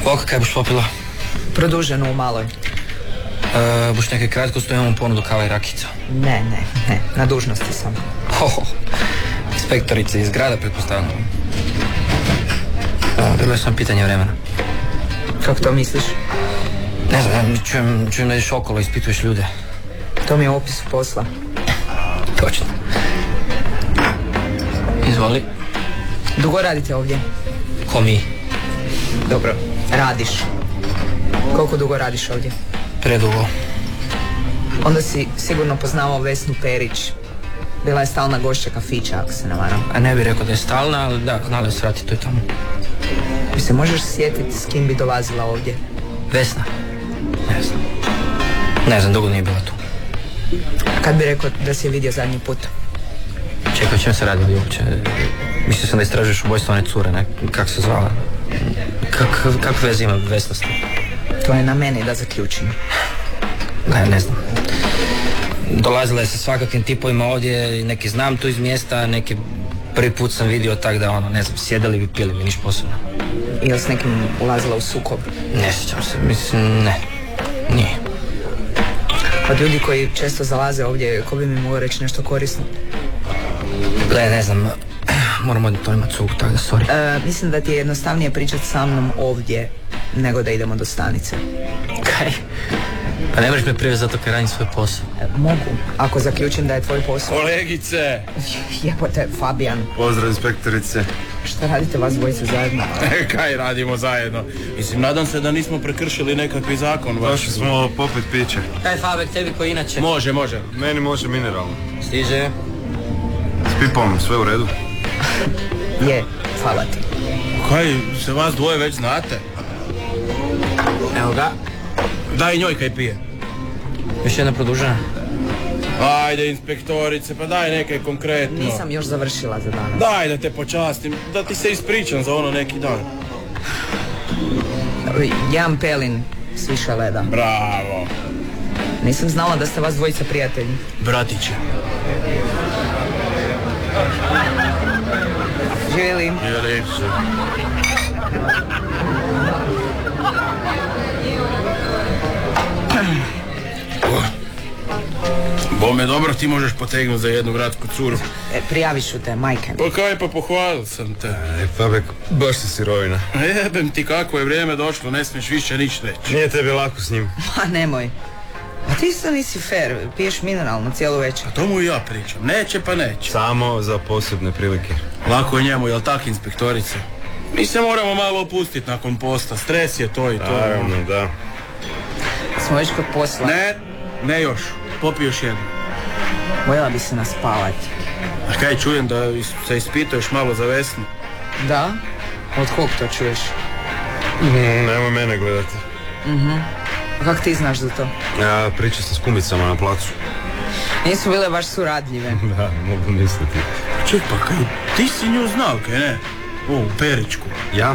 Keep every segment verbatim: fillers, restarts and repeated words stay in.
Boka, kaj boš popila? Produženo u maloj. E, boš nekaj kratko stojimo ponudu kava i rakica? Ne, ne, ne, na dužnosti sam. Ho, inspektorica iz grada, pretpostavljam. Bilo je sam pitanje vremena. Kako to misliš? Ne znam, čujem, čujem da ideš okolo, ispituješ ljude. To mi je u opisu posla. Točno. Izvoli. Dugo radite ovdje? Ko mi? Dobro, radiš. Koliko dugo radiš ovdje? Predugo. Onda si sigurno poznavao Vesnu Perić. Bila je stalna gošća kafića, ako se ne varam. A ne bih rekao da je stalna, ali da, znala je srati, to je tamo. Mi se možeš sjetiti s kim bi dolazila ovdje? Vesna? Ne znam. Ne znam, dugo nije bila tu. Kad bi rekao da si je vidio zadnji put? Čekaj, o čem se radili uopće? Mislio sam da istražuješ ubojstvo one cure, ne? Kako se zvala? Kak, kak veze ima Vesna s tim? To je na meni da zaključim. Ne, ne znam. Dolazila je sa svakakvim tipovima ovdje, neki znam tu iz mjesta, neki prvi put sam vidio tak da ono, ne znam, sjedali bi, pili bi, niš posebno. Ili s nekim ulazila u sukob? Ne sjećam se, mislim, ne. Nije. Od ljudi koji često zalaze ovdje, ko bi mi mogao reći nešto korisno? Gle, ne znam, moramo da to ima cug, tako da, sorry. E, mislim da ti je jednostavnije pričati sa mnom ovdje, nego da idemo do stanice. Kaj? Pa ne možeš me privezati zato kad radim svoj posao. E, mogu, ako zaključim da je tvoj posao. Kolegice! Jebote, Fabijan. Pozdrav, inspektorice. Šta radite vas dvojice zajedno? Kaj radimo zajedno? Mislim, nadam se da nismo prekršili nekakvi zakon. Došli smo popit piće. Kaj Fabek, tebi koji inače? Može, može. Meni može mineralno. Stiže. S pipom, sve u redu? Je, hvala ti. Kaj, se vas dvoje već znate? Evo ga. Daj njoj kaj pije. Još jedna produžena. Ajde, inspektorice, pa daj neke konkretno. Nisam još završila za danas. Daj da te počastim, da ti se ispričam za ono neki dan. Jedan pelin s više leda. Bravo. Nisam znala da ste vas dvojica prijatelji. Bratiće. Živjeli? Jeli. Bome, dobro, ti možeš potegnuti za jednu gradsku curu. E, prijaviš u te, majke. Pa kaj, pa pohvalio sam te. E, Fabek, baš si sirovina. Jebem ti kako je vrijeme došlo, ne smiješ više nič reći. Nije tebi lako s njim. Ma nemoj. A ti isto nisi fair, piješ mineralno cijelu večer. A to mu i ja pričam, neće pa neće. Samo za posebne prilike. Lako je njemu, jel tak, inspektorice? Mi se moramo malo opustiti nakon posta, stres je to i to. Naravno, da. Smo već kod posla. Ne, ne još, popi još jednu. Voljela bi se naspavati. A kaj, čujem da se ispituješ malo za Vesnu? Da? Od kog to čuješ? Mm, nemoj mene gledati. Mhm. Kako ti znaš za to? Ja pričam sa kumicama na placu. Nisu bile baš suradljive. Da, mogu misliti. Ček, pa kaj, ti si nju znao, kaj ne? O, Peričku. Ja?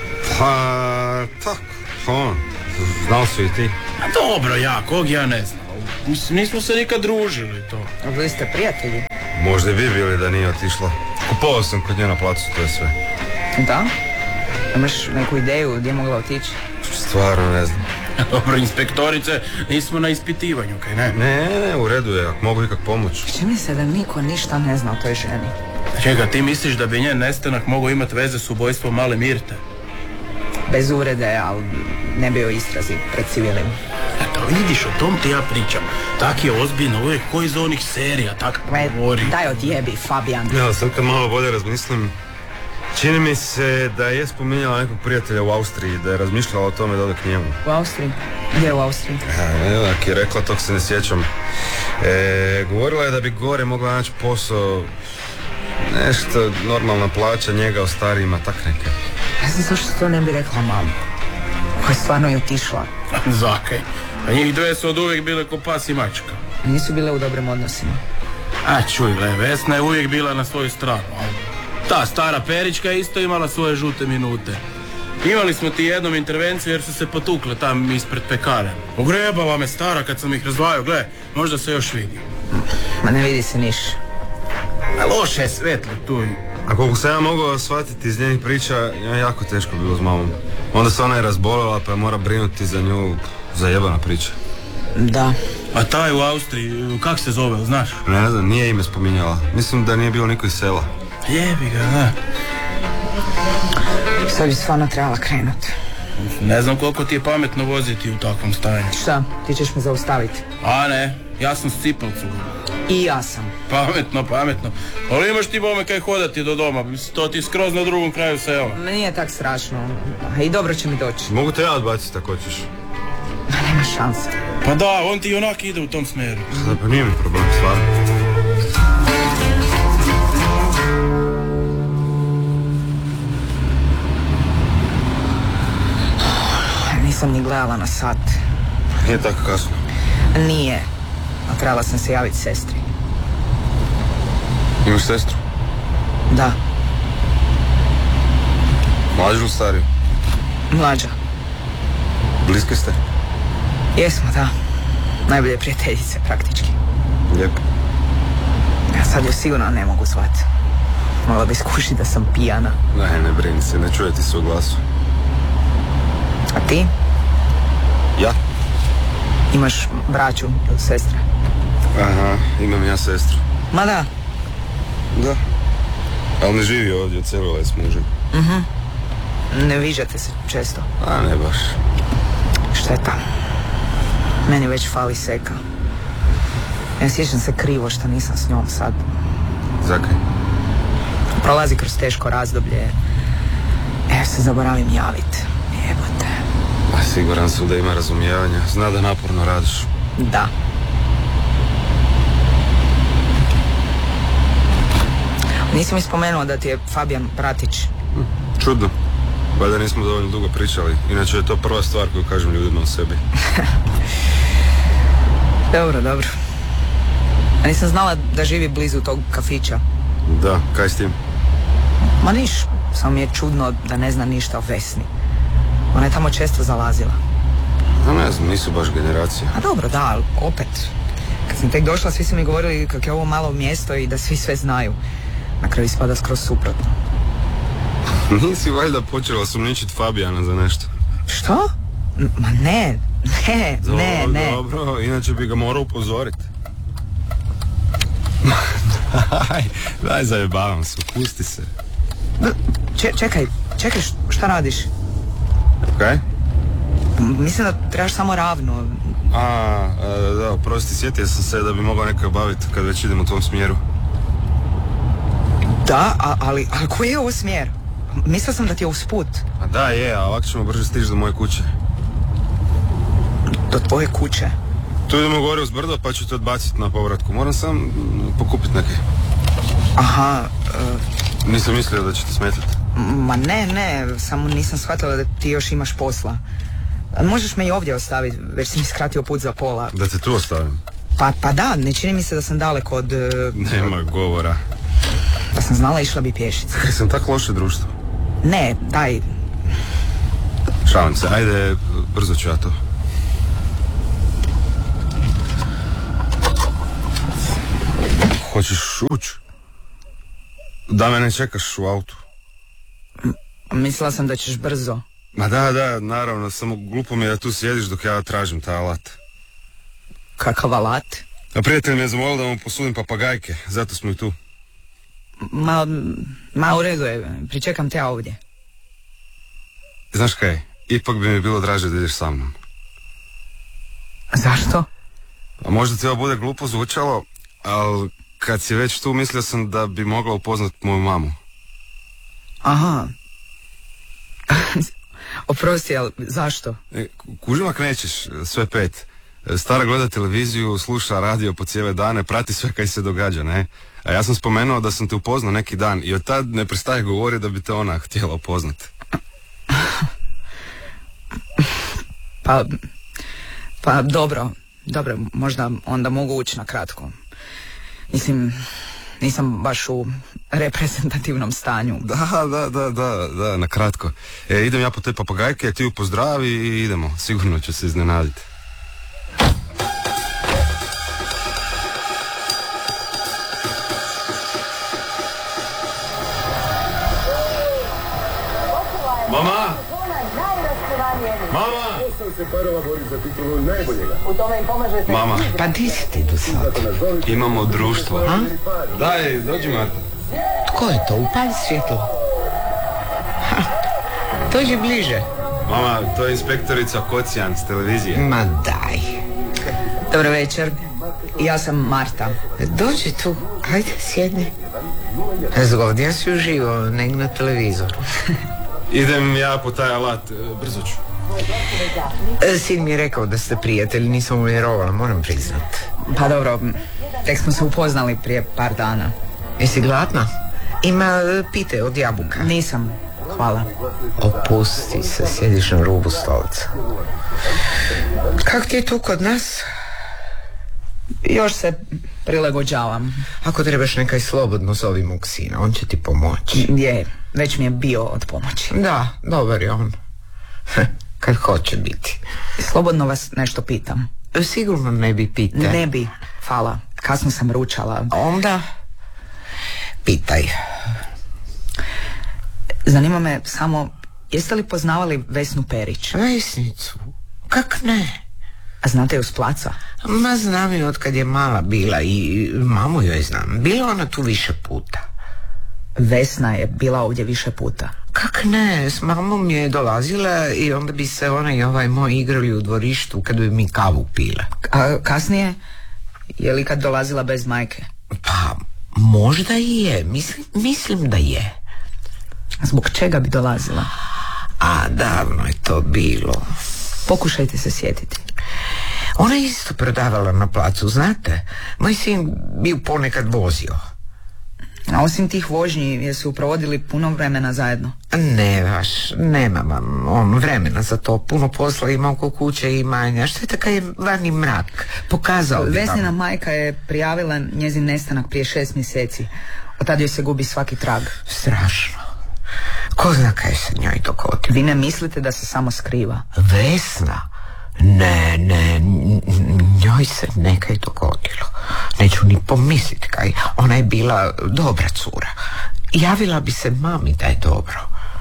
Pa, tako, on. Znao su i ti. A dobro, ja, kog ja ne znam. Mislim, nismo se nikad družili, to. A bili ste prijatelji? Možda i bi bili da nije otišla. Kupovao sam kod nje na placu, to je sve. Da? Imaš neku ideju gdje je mogla otići? Stvarno ne znam. Dobro, inspektorice, nismo na ispitivanju, kaj ne? Ne, ne, u redu je, ako mogu ikak pomoć. Čini se da niko ništa ne zna o toj ženi. Čega, ti misliš da bi njen nestanak mogao imati veze s ubojstvom male Mirte? Bez uvrede, ali ne bi o istrazi pred civilima. Eto, vidiš, o tom ti ja pričam. Tak je ozbiljno, uvijek ko iz onih serija, tak govori. Daj odjebi, Fabijan. Ja, sad kad malo bolje razmislim, čini mi se da je spominjala nekog prijatelja u Austriji, da je razmišljala o tome da ode k njemu. U Austriji? Gdje u Austriji? Ja, ne, onak je rekla, tog se ne sjećam. E, govorila je da bi gore mogla naći posao, nešto, normalna plaća njega o starijima, tak neke. Ja znam zašto to ne bi rekla mama, koja je stvarno i otišla. Zakaj? A njih dve su od uvijek bile ko pas i mačka. Nisu bile u dobrim odnosima. A čuj, gle, Vesna je uvijek bila na svoju stranu. Ta stara Perička je isto imala svoje žute minute. Imali smo ti jednom intervenciju jer su se potukle tam ispred pekare. Ogrebala me stara kad sam ih razdvajao, gle, možda se još vidi. Ma ne vidi se niš. A loše je svetlo tu. A koliko sam ja mogao shvatiti iz njenih priča, ja jako teško bilo s mamom. Onda se ona je razbolila pa je mora brinuti za nju, zajebana priča. Da. A taj u Austriji, kak se zove, znaš? Ne znam, nije ime spominjala. Mislim da nije bilo niko iz sela. Jebi ga, da. Sad bi stvarno trebala krenut. Ne znam koliko ti je pametno voziti u takvom stanju. Šta? Ti ćeš me zaustaviti. A ne, ja sam s Cipelcu. I ja sam. Pametno, pametno. Ali imaš ti bome kaj hodati do doma, to ti skroz na drugom kraju sela. Meni nije tak strašno. A i dobro će mi doći. Mogu te ja odbaciti ako hoćeš. Ma nema šanse. Pa da, on ti onak ide u tom smjeru. Da, pa nije mi problem, stvarno. Nisam ni gledala na sat. Nije tako kasno. Nije. A trebala sam se javiti sestri. Imaš sestru? Da, Mlađu ili stariju? mlađa. Bliske ste? Jesmo, da. Najbolje prijateljice, praktički. Lijepo. Ja sad ju sigurno ne mogu zvati. Mogla bi skušiti da sam pijana. Ne, ne brini se, ne čuje ti se u glasu. A ti? Ja? Imaš braću ili sestre? Aha, imam ja sestru. Ma da. Da. Ali ne živi ovdje, odselila je s mužem. Mhm. Ne viđate se često. A ne baš. Šteta. Meni već fali Seka. Ja sjećam se krivo što nisam s njom sad. Zakaj? Prolazi kroz teško razdoblje. Ja se zaboravim javit. Jebote. A siguran sam da ima razumijevanja. Zna da naporno radiš. Da. Nisi mi spomenuo da ti je Fabijan bratić. Hm, čudno. Valjda nismo dovoljno dugo pričali. Inače je to prva stvar koju kažem ljudima o sebi. Dobro, dobro. A nisam znala da živi blizu tog kafića. Da, kaj s tim? Ma niš, samo mi je čudno da ne zna ništa o Vesni. Ona je tamo često zalazila. A ne znam, nisu baš generacije. A dobro, da, ali opet. Kad sam tek došla, svi su mi govorili kako je ovo malo mjesto i da svi sve znaju. Na kraju ispada skroz suprotno. Nisi valjda počela sumnjičiti Fabijana za nešto? Što? N- Ma ne, ne, Do, ne, ne. Dobro, inače bi ga morao upozoriti. daj, daj zajebavam se, pusti se. Če- čekaj, čekaj, š- šta radiš? Kaj? M- Mislim da trebaš samo ravno. A, a, da, oprosti, sjetio sam se da bi mogao nekaj baviti kad već idem u tom smjeru. Da, a, ali, ali koji je ovo smjer? Mislila sam da ti je usput. A da, je, a ovako ćemo brže stići do moje kuće. Do tvoje kuće. Tu idemo gore uz brdo pa ću te odbaciti na povratku. Moram sam mm, pokupiti neke. Aha, e, Nisam mislio da će ti smetati. ma ne, ne, samo nisam shvatila da ti još imaš posla. A možeš me i ovdje ostaviti, već si mi skratio put za pola. Da te tu ostavim. Pa, pa da, ne čini mi se da sam daleko od... e, Nema govora. Da sam znala, išla bi pješice. Kaj sam tako loše društvo. Ne, daj, Šalim se, ajde, brzo ću ja to. Hoćeš ući? Da me ne čekaš u autu. mislila sam da ćeš brzo. Ma da, da, naravno, samo glupo mi je da tu sjediš dok ja tražim taj alat. Kakav alat? A prijatelj mi je zamolio da mu posudim papagajke, zato smo i tu. Ma, ma u redu je, pričekam te ja ovdje. Znaš kaj, ipak bi mi bilo draže da ideš sa mnom. Zašto? A možda ti ovo bude glupo zvučalo, ali kad si već tu mislio sam da bi mogla upoznat moju mamu. Aha. Oprosti, ali zašto? E, kužim ak nećeš, sve pet. Stara gleda televiziju, sluša radio po cijele dane, prati sve kaj se događa, ne? A ja sam spomenuo da sam te upoznao neki dan i od tad ne prestaje govori da bi te ona htjela upoznat. Pa, pa dobro, dobro, možda onda mogu ući na kratko. Mislim, nisam baš u reprezentativnom stanju. Da, da, da, da, da, na kratko. E, idem ja po te papagajke, ti ju pozdravi i idemo. Sigurno ću se iznenaditi. Mama! Mama! Mama, Pa di si ti do sad? imamo društvo. A? Daj, dođi Marta. Tko je to? Upali svjetlo. Ha, dođi bliže. Mama, to je inspektorica Kocijan s televizije. Ma daj. Dobro večer, ja sam Marta. Dođi tu, ajde sjedni. Zgodnija si uživao, nek na televizoru. Idem ja po taj alat, e, brzo ću. E, Sin mi je rekao da ste prijatelji, nisam uvjerovala, moram priznat. Pa dobro, tek smo se upoznali prije par dana. Jesi gladna? Ima e, pite od jabuka. Nisam, hvala. Opusti se, sjediš na rubu stolica. Kako ti je tu kod nas? Još se prilagođavam. Ako trebaš nekaj slobodno zovi mog sina, on će ti pomoći. Je, već mi je bio od pomoći. Da, dobar je on. Kad hoće biti. Slobodno vas nešto pitam. Sigurno ne bi pite. Ne bi, hvala. Kasno sam ručala. Onda pitaj. Zanima me samo, jeste li poznavali Vesnu Perić? Vesnicu? Kak ne? A znate ju s placa? Ma znam je od kad je mala bila i mamu joj znam. Bila ona tu više puta. Vesna je bila ovdje više puta. Kak ne, s mamom je dolazila i onda bi se ona i ovaj moj igrali u dvorištu kad bi mi kavu pile. A kasnije, je li kad dolazila bez majke? Pa, možda i je, mislim, mislim da je. Zbog čega bi dolazila? A, davno je to bilo. Pokušajte se sjetiti. Ona je isto prodavala na placu, znate? Moj sin bi ju ponekad vozio. A osim tih vožnji, jesu provodili puno vremena zajedno? Ne baš, nema vam on vremena za to. Puno posla ima oko kuće i imanja. Što je tako je vani mrak? Pokazao bi vam. Vesnina majka je prijavila njezin nestanak prije šest mjeseci. Od tada joj se gubi svaki trag. Strašno. Ko zna kaj se njoj dogodilo? Vi ne mislite da se samo skriva? Vesna? Ne, ne, njoj se nekaj dogodilo. Neću ni pomisliti kaj. Ona je bila dobra cura. Javila bi se mami da je dobro.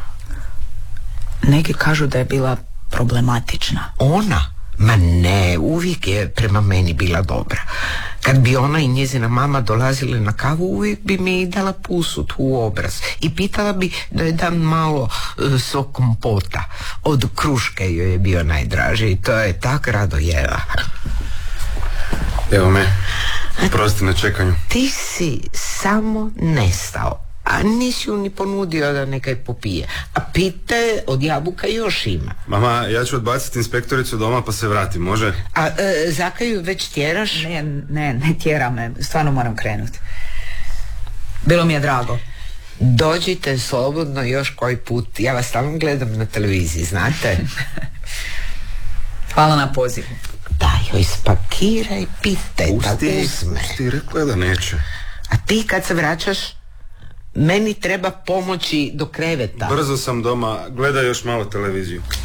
Neki kažu da je bila problematična. Ona? Ma ne, uvijek je prema meni bila dobra. Kad bi ona i njezina mama dolazile na kavu, uvijek bi mi dala pusut u obraz i pitala bi da je dam malo uh, sok kompota. Od kruške joj je bio najdraži i to je tak rado jela. Evo me, oprosti na čekanju. Ti si samo nestao, a nisi ju ni ponudio da nekaj popije. A pite od jabuka još ima. Mama, ja ću odbaciti inspektoricu doma pa se vratim, može? A e, Zakaju već tjeraš? Ne, ne, ne tjera me. Stvarno moram krenuti. Bilo mi je drago. Dođite slobodno još koji put. Ja vas stalno gledam na televiziji, znate? Hvala na pozivu. Daj joj spakiraj pite da uzme. Pusti, rekla je da neće. A ti kad se vraćaš? Meni treba pomoći do kreveta. Brzo sam doma, gledaj još malo televiziju.